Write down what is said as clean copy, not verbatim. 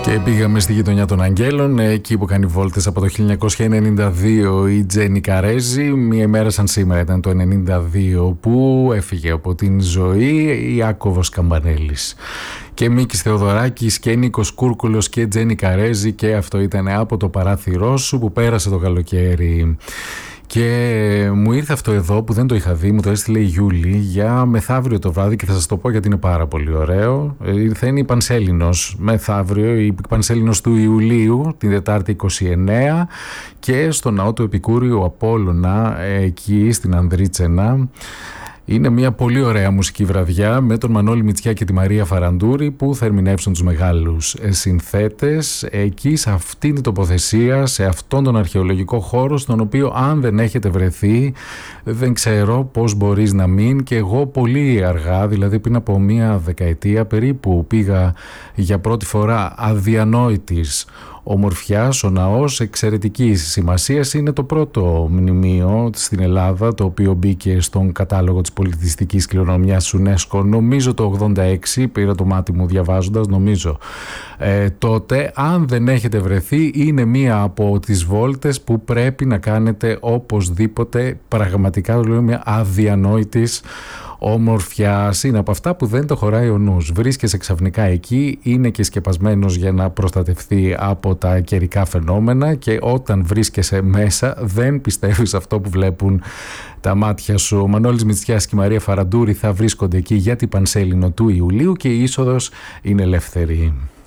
Και πήγαμε στη γειτονιά των Αγγέλων, εκεί που κάνει βόλτες από το 1992 η Τζένι Καρέζη. Μια ημέρα σαν σήμερα ήταν το 1992 που έφυγε από την ζωή Ιάκωβος Καμπανέλης. Και Μίκης Θεοδωράκης και Νίκος Κούρκουλος και Τζένι Καρέζη, και αυτό ήταν Από το παράθυρό σου που πέρασε το καλοκαίρι. Και μου ήρθε αυτό εδώ που δεν το είχα δει, μου το έστειλε η Γιούλη για μεθαύριο το βράδυ και θα σας το πω γιατί είναι πάρα πολύ ωραίο. Ήρθε η Πανσέλινος μεθαύριο, η Πανσέλινος του Ιουλίου, την Δετάρτη 29, και στο ναό του Επικούριου Απόλλωνα, εκεί στην Ανδρίτσενα. Είναι μια πολύ ωραία μουσική βραδιά με τον Μανώλη Μητσιά και τη Μαρία Φαραντούρη που θα ερμηνεύσουν τους μεγάλους συνθέτες εκεί σε αυτήν την τοποθεσία, σε αυτόν τον αρχαιολογικό χώρο, στον οποίο αν δεν έχετε βρεθεί δεν ξέρω πώς μπορείς να μην. Και εγώ πολύ αργά, δηλαδή πριν από μια δεκαετία περίπου, πήγα για πρώτη φορά, αδιανόητης ομορφιάς. Ο ναός εξαιρετικής σημασίας, είναι το πρώτο μνημείο στην Ελλάδα το οποίο μπήκε στον κατάλογο της πολιτιστικής κληρονομιάς UNESCO, νομίζω το 86, πήρα το μάτι μου διαβάζοντας, νομίζω τότε. Αν δεν έχετε βρεθεί, είναι μία από τις βόλτες που πρέπει να κάνετε οπωσδήποτε, πραγματικά το λέω, μια αδιανόητης ομορφιάς. Είναι από αυτά που δεν το χωράει ο νους. Βρίσκεσαι ξαφνικά εκεί, είναι και σκεπασμένος για να προστατευτεί από τα καιρικά φαινόμενα, και όταν βρίσκεσαι μέσα δεν πιστεύεις αυτό που βλέπουν τα μάτια σου. Ο Μανώλης Μητσιάς και η Μαρία Φαραντούρη θα βρίσκονται εκεί για την Πανσέλινο του Ιουλίου και η είσοδος είναι ελεύθερη.